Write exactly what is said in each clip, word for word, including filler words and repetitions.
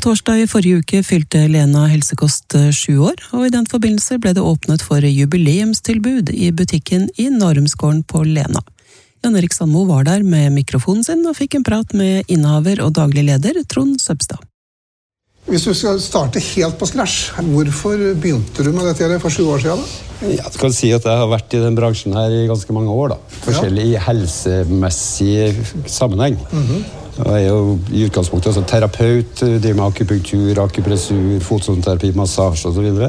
torsdag i forrige uke fylte Lena Helsekost sju år, og i den forbindelse ble det åpnet for jubileumstilbud i butikken i Narumsgården på Lena. Jan Erik Sandmo var der med mikrofonen sin og fikk en prat med innehaver og daglig leder Trond Søbstad. Hvis du skal starte helt på scratch, hvorfor begynte du med dette for sju år siden? Da? Ja, du kan si at jeg har vært i den bransjen her i ganske mange år, da. Forskjellig i helsemessig sammenheng. Mm-hmm. Jeg er jo i utgangspunktet altså terapeut, driver med akupunktur, akupressur, fotsoneterapi, massasje og så videre.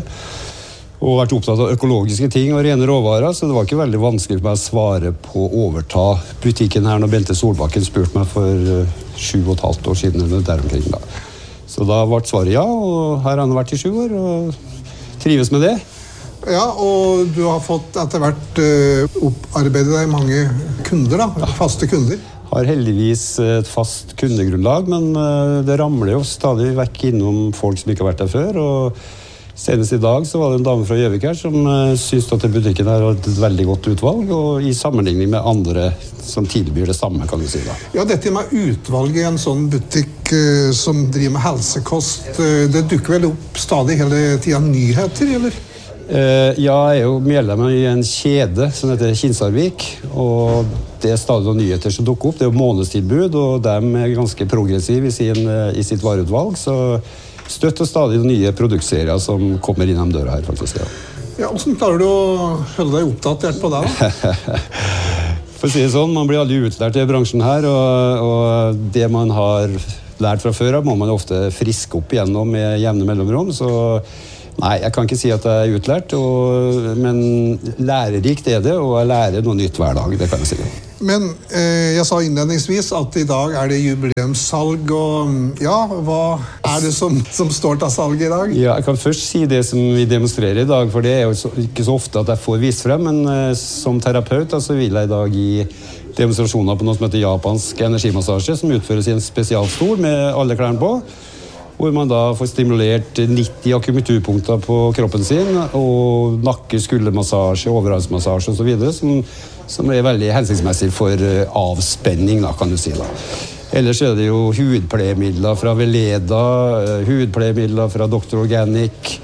Og vært opptatt av økologiske ting og rene råvarer, så det var ikke veldig vanskelig for meg å svare på å overta butikken her når Bente Solbakken spurte meg for sju og et halvt år siden eller der omkring da. Så da ble svaret ja, og her har han vært i sju år og trives med det. Ja, og du har fått etter hvert uh, opparbeidet deg mange kunder da, ja. Faste kunder. Har heldigvis et fast kundegrunnlag, men det ramler jo stadig vekk innom folk som ikke har vært der før, og senest i dag så var det en dame fra Gjøvik her som syntes at butikken her var et veldig godt utvalg, og i sammenligning med andre som tilbyr det samme, kan du si da. Ja, dette med utvalg i en sånn butikk uh, som driver med helsekost, uh, det dukker vel opp stadig hele tiden nyheter, eller? Uh, ja, jeg er jo medlem i en kjede som heter Kinsarvik, og det er stadig noen nyheter som dukker opp. Det er jo månedstilbud, og de er ganske progressive i, sin, i sitt vareutvalg, så støtt og stadig nye produktserier som kommer innom døra her, faktisk. Ja, ja hvordan klarer du å holde deg oppdatert på det da? For å si det sånn, man blir aldri utlært i bransjen her, og, og det man har lært fra før av må man ofte friske opp igjennom med jevne mellomrom, så nei, jeg kan ikke si at jeg er utlært, og, men lærerikt er det, og jeg lærer noe nytt hver dag, det kan jeg si. Men eh, jeg sa innledningsvis at i dag er det jubileumssalg, og ja, hva er det som, som står til salg i dag? Ja, jeg kan først si det som vi demonstrerer i dag, for det er jo så, ikke så ofte at jeg får vist frem, men eh, som terapeut så vil jeg i dag gi demonstrasjoner på noe som heter japansk energimassasje, som utføres i en spesialstol med alle klærne på, hvor man da får stimulert nitti akupunkturpunkter på kroppen sin, og nakke, skuldermassasje, overarmsmassasje og så videre, som, som er veldig hensiktsmessig for avspenning, da, kan du si da. Ellers er det jo hudpleiemidler fra Veleda, hudpleiemidler fra doktor Organic,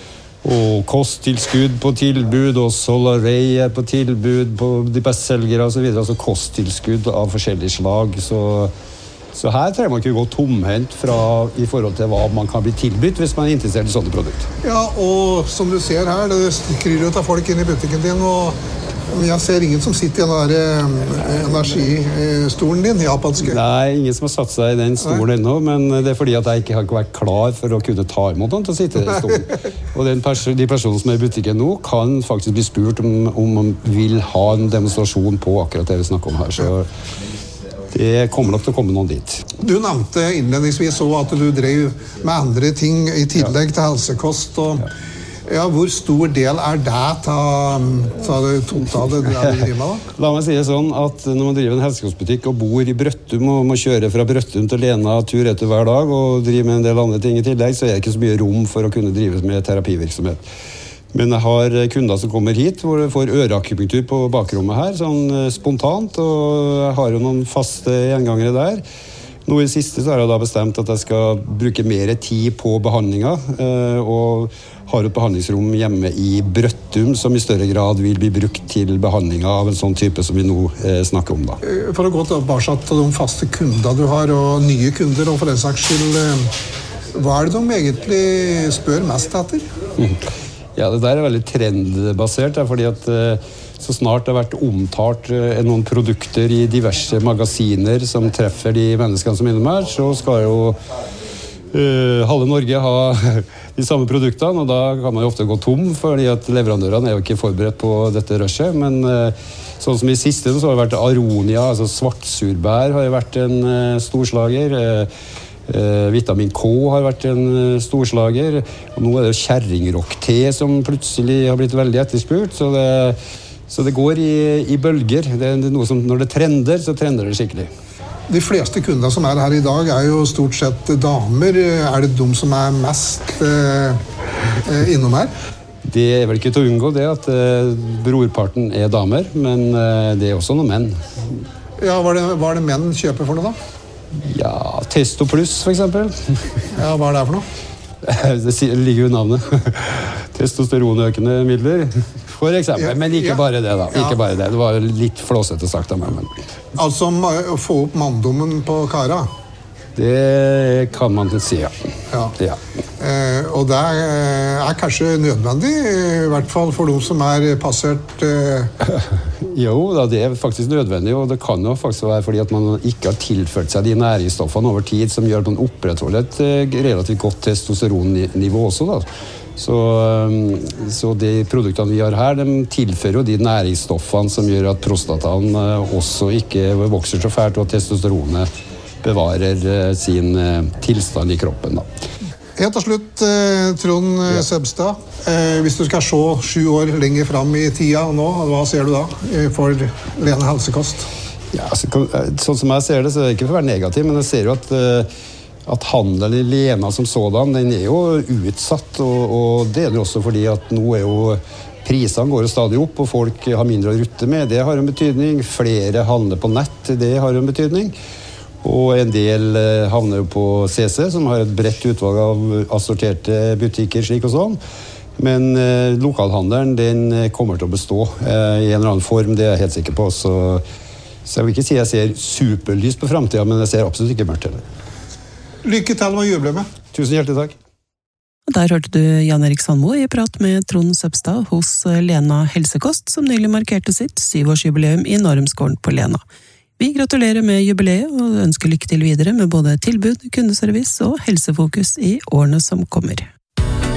og kosttilskudd på tilbud, og Solaray er på tilbud på de bestselgere og så videre, altså kosttilskudd av forskjellige slag, så Så her trenger man ikke gå tomhendt fra i forhold til hva man kan bli tilbytt hvis man er interessert i sånne produkter. Ja, og som du ser her, det kryr ut av folk inn i butikken din, og jeg ser ingen som sitter i den der energistolen din, japanske. Nei, ingen som har satt seg i den stolen ennå, men det er fordi at jeg ikke har vært klar for å kunne ta imot noen til å sitte i den stolen. Og den pers de personene som er i butikken nå kan faktisk bli spurt om, om man vil ha en demonstrasjon på akkurat det vi snakker om her, så det kommer nok til å komme noen dit. Du nevnte innledningsvis også at du drev med andre ting i tillegg til helsekost, og ja, hvor stor del er det til det totale du driver med da? La meg si det sånn at når man driver en helsekostbutikk og bor i Brøttum og må kjøre fra Brøttum til Lena tur etter hver dag og drive med en del andre ting i tillegg, så er det ikke så mye rom for å kunne drive med terapivirksomhet. Men jeg har kunder som kommer hit hvor jeg får øreakupunktur på bakrommet her, sånn spontant, og jeg har jo noen faste gjengangere der. Nå i siste så har jeg da bestemt at jeg skal bruke mer tid på behandlinger, og har et behandlingsrom hjemme i Brøttum som i større grad vil bli brukt til behandlinger av en sånn type som vi nå snakker om da. For å gå tilbake til de faste kunder du har, og nye kunder, og for den saks skyld, hva er det de egentlig spør mest etter? Mm. Ja, det der er veldig trendbasert, fordi at så snart det har vært omtalt noen produkter i diverse magasiner som treffer de menneskene som er innom her, så skal jo uh, halve Norge ha de samme produktene, og da kan man jo ofte gå tom, fordi at leverandørene er jo ikke forberedt på dette rushet, men uh, sånn som i siste så har det vært Aronia, altså svartsurbær har jo vært en uh, storslager, uh, Uh, vitamin K har vært en uh, storslager, og nå er det jo kjerringrock-te som plutselig har blitt veldig etterspurt, så det, så det går i, i bølger. Det er noe som, når det trender, så trender det skikkelig. De fleste kunder som er her i dag er jo stort sett damer. Er det de som er mest uh, innom her? Det er vel ikke til å unngå det at uh, brorparten er damer, men uh, det er også noen menn. Ja, hva er det, hva er det menn kjøper for noe da? Ja, Testo Plus for eksempel. Ja, hva er det for noe? Det ligger jo i navnet. Testosteronøkende midler, for eksempel. Men ikke Ja. bare det da, ikke Ja. bare det. Det var litt flåsete sagt av meg, men Altså å få opp manndommen på kara. det kan man si, ja. Ja. Ja. Eh, og det er, er kanskje nødvendig, i hvert fall for de som er passert eh, Jo, da, det er faktisk nødvendig, og det kan jo faktisk være fordi at man ikke har tilført seg de næringsstoffene over tid som gjør at man opprettholder et eh, relativt godt testosteronnivå også, da. Så, eh, så de produktene vi har her, de tilfører jo de næringsstoffene som gjør at prostataen eh, også ikke vokser så fælt, og at testosteronet bevarer eh, sin eh, tilstand i kroppen, da. Helt til slutt, eh, Trond ja. Søbstad. Eh, hvis du skal se sju år lenger fram i tida nå, hva ser du da eh, for Lena Helsekost? Ja, altså, sånn som jeg ser det, så er det ikke for å være negativ, men jeg ser jo at, at handelen i Lena som sådan, den er jo utsatt, og, og det er det også fordi at nå er jo prisene går jo stadig opp, og folk har mindre å rutte med. Det har en betydning. Flere handler på nett, det har en betydning. Og en del havner jo på C C, som har et bredt utvalg av assorterte butikker, slik og sånn. Men eh, lokalhandelen, den kommer til å bestå eh, i en eller annen form, det er jeg helt sikker på. Så, så jeg vil ikke si jeg ser superlys på fremtiden, men jeg ser absolutt ikke mørkt til det. Lykke til med jubileet. Tusen hjertelig takk. Der hørte du Jan Erik Sandmo i prat med Trond Søbstad hos Lena Helsekost, som nylig markerte sitt syvårsjubileum i Narumsgården på Lena. Vi gratulerer med jubileet og ønsker lykke til videre med både tilbud, kundeservice og helsefokus i årene som kommer.